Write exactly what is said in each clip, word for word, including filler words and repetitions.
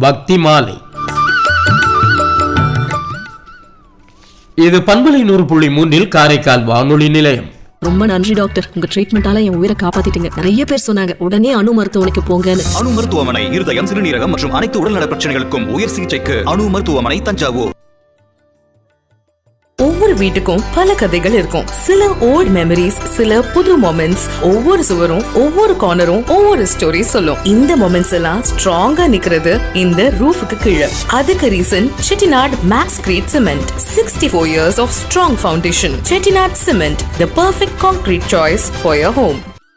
பக்தி மாலை. இது பண்பலை நூறு புள்ளி மூன்றில் காரைக்கால் வானொலி நிலையம். ரொம்ப நன்றி டாக்டர், உங்க ட்ரீட்மெண்டால என் உயிரை காப்பாத்திட்டீங்க. நிறைய பேர் சொன்னாங்க உடனே அணு மருத்துவமனைக்கு போங்கன்னு. அணு மருத்துவமனை இருதயம், சிறுநீரகம் மற்றும் அனைத்து உடல்நல பிரச்சனைகளுக்கும் உயர் சிகிச்சைக்கு அணு மருத்துவமனை, தஞ்சாவூர். ஒவ்வொரு வீட்டுக்கும் பல கதைகள் இருக்கும். சில ஓல்ட் மெமரிஸ், சில புது மொமெண்ட்ஸ். ஒவ்வொரு சுவரும் ஒவ்வொரு கார்னரும் ஒவ்வொரு ஸ்டோரி சொல்லும். இந்த மொமெண்ட்ஸ் எல்லாம் ஸ்ட்ராங்கா நிக்கிறது இந்த ரூஃபுக்கு கீழே. அதுக்கு reason Chettinad maths great cement. Sixty four years of strong foundation. Chettinad cement, the perfect concrete choice for your home.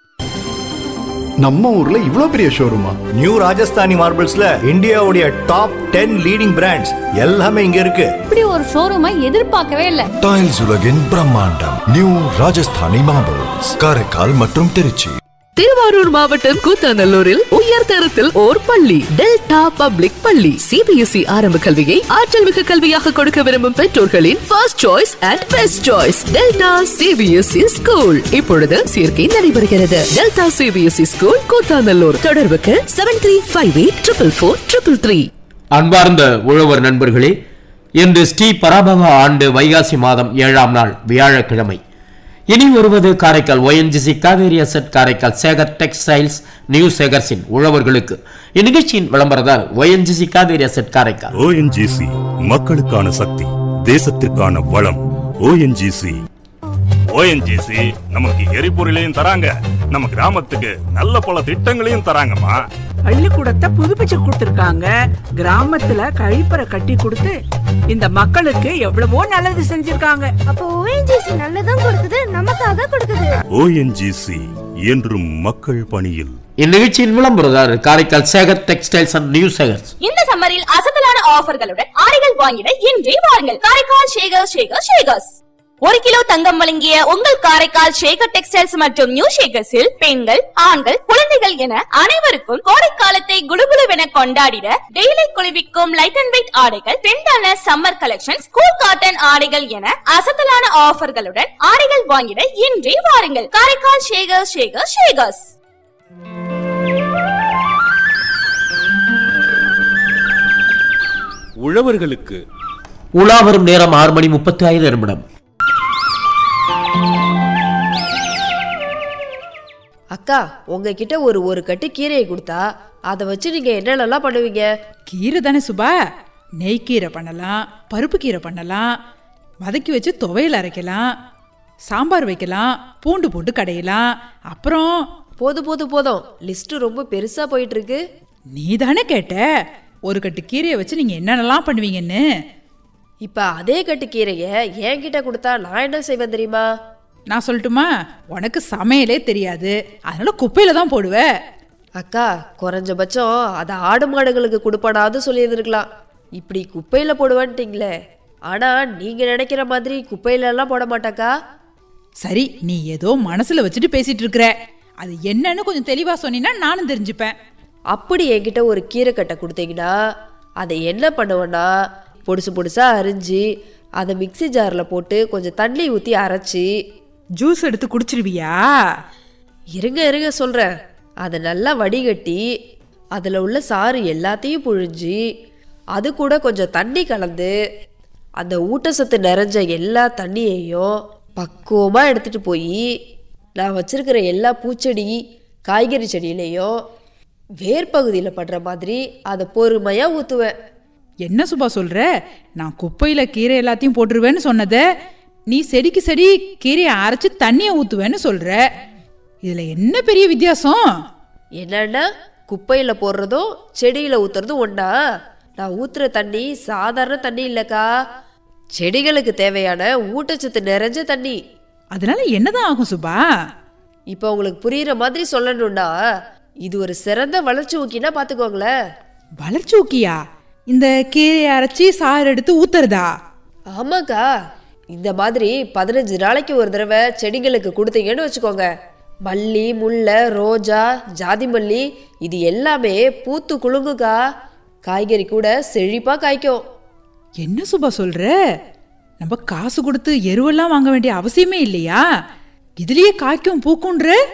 நம்ம ஊர்ல இவ்ளோ பெரிய ஷோரூமா? நியூ ராஜஸ்தானி மார்பிள்ஸ்ல இந்தியாவுடைய டாப் டென் லீடிங் பிராண்ட்ஸ் எல்லாமே இங்க இருக்கு. இப்படி ஒரு ஷோரூமை எதிர்பார்க்கவே இல்ல. டைல்ஸ் உலகின் பிரம்மாண்டம் நியூ ராஜஸ்தானி மார்பிள்ஸ், காரைக்கால் மற்றும் திருச்சி. திருவாரூர் மாவட்டம் கூத்தாநல்லூரில் உயர் தரத்தில் ஓர் பள்ளி, டெல்டா பப்ளிக் பள்ளி. சிபிஎஸ்இ ஆரம்ப கல்வியை ஆற்றல் மிகு கல்வியாக கொடுக்க விரும்பும் பெற்றோர்களின் first choice and best choice delta CBSE school. இப்பொழுது சேர்க்கை நடைபெறுகிறது. Delta CBSE school Koothanallur. தொடர்புக்கு seven three five eight triple four triple three. அன்பார்ந்த உழவர் நண்பர்களே, இன்று ஸ்ரீ பராபவ ஆண்டு வைகாசி மாதம் ஏழாம் நாள் வியாழக்கிழமை. இனி வருவது Karaikal ONGC Kaveri asset Karaikal Sekar textiles new சேகர்ஸின் உழவர்களுக்கு. இந்நிகழ்ச்சியின் விளம்பரதார் ONGC Kaveri asset Karaikal. ONGC மக்களுக்கான சக்தி, தேசத்திற்கான வளம். ஓஎன்ஜிசி ஓஎன்ஜிசி நமக்கு எரிபொருளையும் தராங்க, நம்ம கிராமத்துக்கு நல்ல பல திட்டங்களையும் தராங்கம்மா. பள்ளிக்கூடத்தை புதுப்பிச்சு கொடுத்திருக்காங்க, கிராமத்துல கழிப்பறை கட்டி கொடுத்து இந்த மக்களுக்கு எவ்வளவோ நல்லது செஞ்சிருக்காங்க. அப்ப ஓஎன்ஜிசி நல்லதும் கொடுக்குது, நமக்காக கொடுக்குது. ஓஎன்ஜிசி என்றும் மக்கள் பணியில். இந்நிகழ்ச்சியின் விளம்பரதார் Karaikal Sekar textiles and new Sekar's. இந்த சம்மரில் அசத்தலான ஆஃபர்களுடன் ஆடைகள் வாங்கிட இன்றே வாருங்கள் காரைக்கால் சேகர் சேகர் சேகர்ஸ். ஒரு கிலோ தங்கம் வழங்கிய உங்கள் காரைக்கால் சேகர் டெக்ஸ்டைல்ஸ் மற்றும் நியூ சேகர்ஸில் பெண்கள், ஆண்கள், குழந்தைகள் என அனைவருக்கும் கோடைக்காலத்தை குடுகுடுவென கொண்டாடிட டெய்லி குளிர்விக்கும் லைட் அண்ட் வெயிட் ஆடைகள், ட்ரெண்டான சம்மர் கலெக்ஷன், ஸ்கூல் காட்டன் ஆடைகள் என அசத்தலான ஆஃபர்களுடன் ஆடைகள் வாங்கிட இன்றே வாருங்கள் காரைக்கால் சேகர் சேகர் சேகர்ஸ். உழவர்களுக்கு உலா வரும் நேரம் ஆறு மணி முப்பத்தி ஐந்து நிமிடம். அக்கா, உங்ககிட்ட ஒரு ஒரு கட்டு கீரையை கொடுத்தா அதை வச்சு நீங்க என்னென்னலாம் பண்ணுவீங்க? கீரை தானே சுபா, நெய்க்கீரை பண்ணலாம், பருப்பு கீரை பண்ணலாம், வதக்கி வச்சு துவையல் அரைக்கலாம், சாம்பார் வைக்கலாம், பூண்டு போட்டு கடையலாம். அப்புறம் போதும் போதும் போதும், லிஸ்ட் ரொம்ப பெருசா போயிட்டு இருக்கு. நீ தானே கேட்ட ஒரு கட்டு கீரையை வச்சு நீங்க என்னென்னலாம் பண்ணுவீங்கன்னு. இப்ப அதே கட்டு கீரைய என்கிட்ட கொடுத்தா நான் என்ன செய்வேன் தெரியுமா? நான் சொல்லட்டுமா? உனக்கு சமையலே தெரியாது, அதனால குப்பையில தான் போடுவ. அக்கா, குறைஞ்சபட்சம் அதை ஆடு மாடுகளுக்கு கொடுப்படாது சொல்லியிருந்துருக்கலாம். இப்படி குப்பையில போடுவேன்ட்டீங்களே. ஆனா நீங்க நினைக்கிற மாதிரி குப்பையில எல்லாம் போட மாட்டாக்கா. சரி, நீ ஏதோ மனசுல வச்சுட்டு பேசிட்டு இருக்கிற, அது என்னன்னு கொஞ்சம் தெளிவா சொன்னீங்கன்னா நானும் தெரிஞ்சுப்பேன். அப்படி என்கிட்ட ஒரு கீரை கட்டை கொடுத்தீங்கன்னா அதை என்ன பண்ணுவேன்னா, பொடுசு பொடுசா அரிஞ்சு அதை மிக்சி ஜாரில் போட்டு கொஞ்சம் தண்ணி ஊற்றி அரைச்சி ஜூஸ் எடுத்து குடிச்சிருவியா? இருங்க இருங்க சொல்கிறேன். அதை நல்லா வடிகட்டி அதில் உள்ள சாறு எல்லாத்தையும் புழிஞ்சு அது கூட கொஞ்சம் தண்ணி கலந்து அந்த ஊட்டச்சத்து நிறைஞ்ச எல்லா தண்ணியையும் பக்குவமாக எடுத்துகிட்டு போய் நான் வச்சுருக்கிற எல்லா பூச்செடி காய்கறி செடியிலையும் வேர்பகுதியில் படுற மாதிரி அதை பொறுமையாக ஊற்றுவேன். என்ன சுபா சொல்ற? நான் குப்பையில கீரை எல்லாத்தையும் போட்டுருவேன்னு சொன்னத நீ செடிக்கு செடி கீரையை அரைச்சு தண்ணியை ஊத்துவேன்னு சொல்ற. இதுல என்ன பெரிய வித்தியாசம்? என்னன்னா, குப்பையில போடுறதும் செடியில ஊத்துறதும் ஒண்ணா? நான் ஊத்துற தண்ணி சாதாரண தண்ணி இல்லக்கா, செடிகளுக்கு தேவையான ஊட்டச்சத்து நிறைஞ்ச தண்ணி. அதனால என்னதான் ஆகும் சுபா? இப்ப உங்களுக்கு புரியுற மாதிரி சொல்லணும்னா, இது ஒரு சிறந்த வளர்ச்சி ஊக்கினா பாத்துக்கோங்களேன். வளர்ச்சி ஊக்கியா? இந்த கீரையை அரைச்சி சாறு எடுத்து ஊத்துறதா? ஆமாக்கா, இந்த மாதிரி பதினஞ்சு நாளைக்கு ஒரு தடவை செடிகளுக்கு கொடுத்தீங்கன்னு வச்சுக்கோங்க, மல்லி, முல்லை, ரோஜா, ஜாதி மல்லி இது எல்லாமே பூத்து குலுங்குக்கா. காய்கறி கூட செழிப்பா காய்க்கும். என்ன சுபா சொல்ற? நம்ம காசு கொடுத்து எருவெல்லாம் வாங்க வேண்டிய அவசியமே இல்லையா? இதுலயே காய்க்கும் பூக்குன்ற?